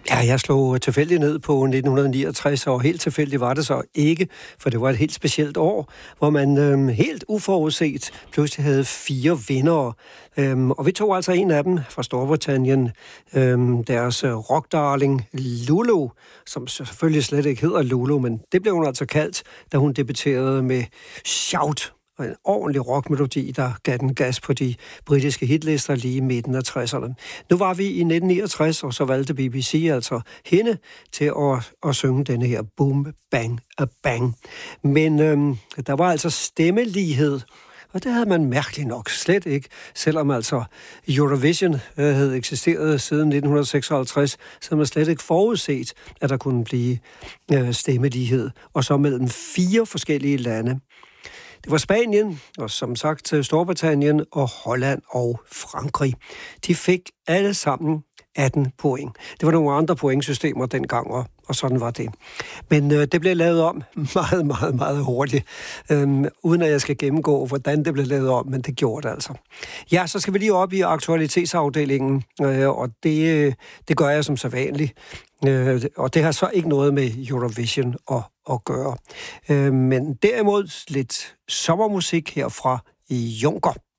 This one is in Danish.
Ja, jeg slog tilfældigt ned på 1969, og helt tilfældigt var det så ikke, for det var et helt specielt år, hvor man helt uforudset pludselig havde 4 vindere. Og vi tog altså en af dem fra Storbritannien, deres rockdarling Lulu, som selvfølgelig slet ikke hedder Lulu, men det blev hun altså kaldt, da hun debuterede med Shout, og en ordentlig rockmelodi, der gav den gas på de britiske hitlister lige i midten af 60'erne. Nu var vi i 1969, og så valgte BBC altså hende til at synge denne her Boom, Bang, a Bang. Men der var altså stemmelighed, og det havde man mærkeligt nok slet ikke, selvom altså Eurovision havde eksisteret siden 1956, så havde man slet ikke forudset, at der kunne blive stemmelighed, og så mellem 4 forskellige lande. Det var Spanien, og som sagt Storbritannien og Holland og Frankrig. De fik alle sammen 18 point. Det var nogle andre pointsystemer dengang, og sådan var det. Men det blev lavet om meget, meget, meget hurtigt, uden at jeg skal gennemgå, hvordan det blev lavet om, men det gjorde det altså. Ja, så skal vi lige op i aktualitetsafdelingen, og det gør jeg som sædvanligt. Og det har så ikke noget med Eurovision at gøre. Men derimod lidt sommermusik her fra Juncker.